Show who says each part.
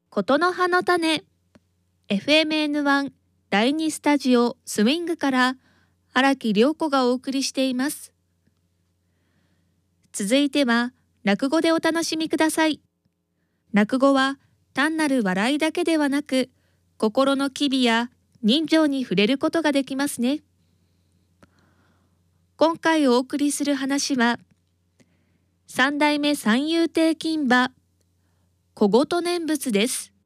Speaker 1: ことの葉の種 FMN1 第2スタジオスウィングから荒木涼子がお送りしています。続いては落語でお楽しみください。落語は単なる笑いだけではなく、心の機微や人情に触れることができますね。今回お送りする話は、三代目三遊亭金馬小言念仏です。